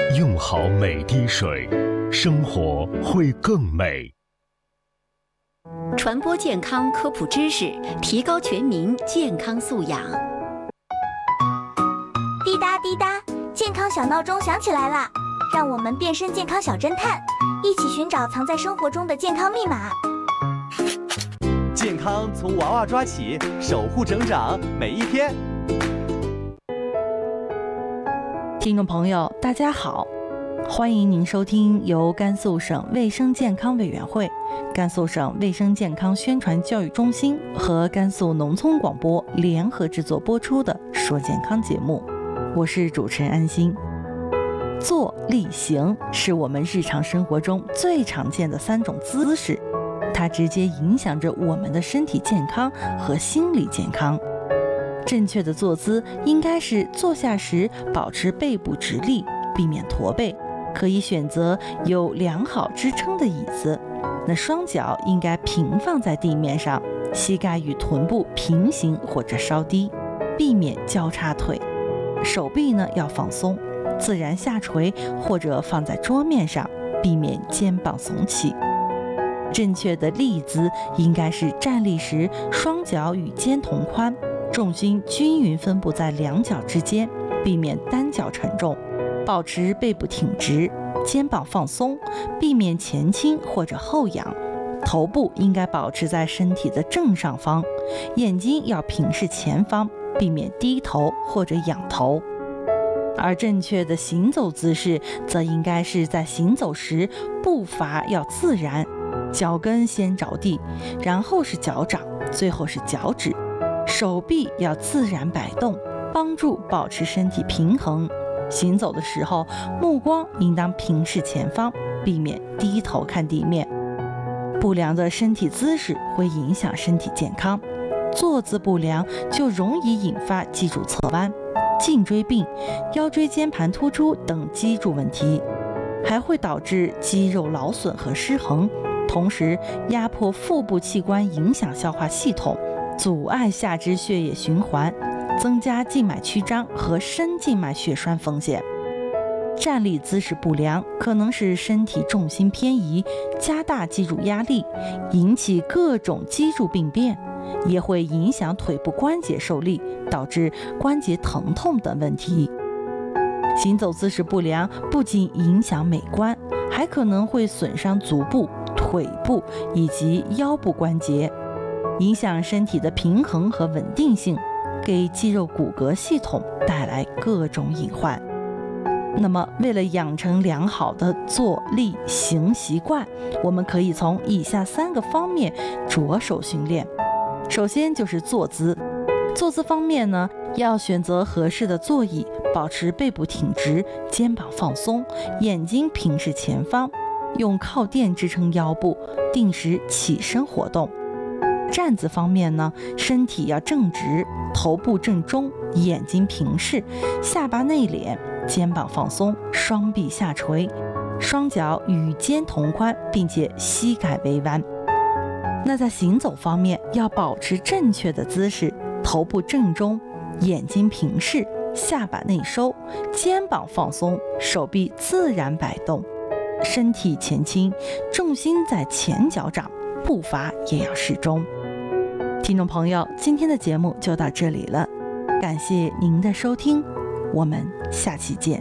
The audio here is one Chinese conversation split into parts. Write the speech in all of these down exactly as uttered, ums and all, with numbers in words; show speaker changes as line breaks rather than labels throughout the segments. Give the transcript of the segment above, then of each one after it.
用好每滴水，生活会更美。
传播健康科普知识，提高全民健康素养。
滴答滴答，健康小闹钟响起来了，让我们变身健康小侦探，一起寻找藏在生活中的健康密码。
健康从娃娃抓起，守护成长每一天。
听众朋友，大家好，欢迎您收听由甘肃省卫生健康委员会、甘肃省卫生健康宣传教育中心和甘肃农村广播联合制作播出的《说健康》节目，我是主持人安心。坐、立、行是我们日常生活中最常见的三种姿势，它直接影响着我们的身体健康和心理健康。正确的坐姿应该是坐下时保持背部直立，避免驼背，可以选择有良好支撑的椅子。那双脚应该平放在地面上，膝盖与臀部平行或者稍低，避免交叉腿。手臂呢要放松，自然下垂或者放在桌面上，避免肩膀耸起。正确的立姿应该是站立时双脚与肩同宽，重心均匀分布在两脚之间，避免单脚沉重，保持背部挺直，肩膀放松，避免前倾或者后仰。头部应该保持在身体的正上方，眼睛要平视前方，避免低头或者仰头。而正确的行走姿势则应该是在行走时步伐要自然，脚跟先着地，然后是脚掌，最后是脚趾。手臂要自然摆动，帮助保持身体平衡。行走的时候，目光应当平视前方，避免低头看地面。不良的身体姿势会影响身体健康，坐姿不良就容易引发脊柱侧弯、颈椎病、腰椎间盘突出等脊柱问题，还会导致肌肉劳损和失衡，同时压迫腹部器官，影响消化系统，阻碍下肢血液循环，增加静脉曲张和深静脉血栓风险。站立姿势不良可能使身体重心偏移，加大肌肉压力，引起各种肌肉病变，也会影响腿部关节受力，导致关节疼痛等问题。行走姿势不良不仅影响美观，还可能会损伤足部、腿部以及腰部关节，影响身体的平衡和稳定性，给肌肉骨骼系统带来各种隐患。那么为了养成良好的坐立行习惯，我们可以从以下三个方面着手训练。首先就是坐姿。坐姿方面呢，要选择合适的座椅，保持背部挺直，肩膀放松，眼睛平视前方，用靠垫支撑腰部，定时起身活动。站姿方面呢，身体要正直，头部正中，眼睛平视，下巴内敛，肩膀放松，双臂下垂，双脚与肩同宽，并且膝盖微弯。那在行走方面，要保持正确的姿势，头部正中，眼睛平视，下巴内收，肩膀放松，手臂自然摆动，身体前倾，重心在前脚掌，步伐也要适中。听众朋友，今天的节目就到这里了，感谢您的收听，我们下期见。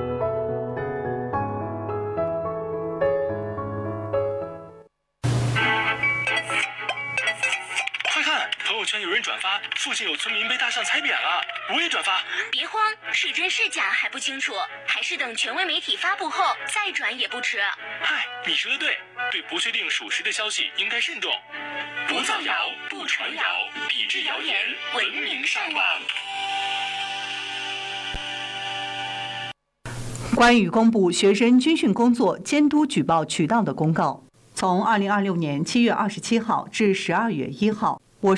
快看，朋友圈有人转发，附近有村民被大象踩扁了，我也转发。
别慌，是真是假还不清楚，还是等权威媒体发布后再转也不迟。
嗨，你说的对，对不确定属实的消息应该慎重。不造谣，不传谣，抵制谣言，文明上网。
关于公布学生军训工作监督举报渠道的公告，从二零二六年七月二十七号至十二月一号，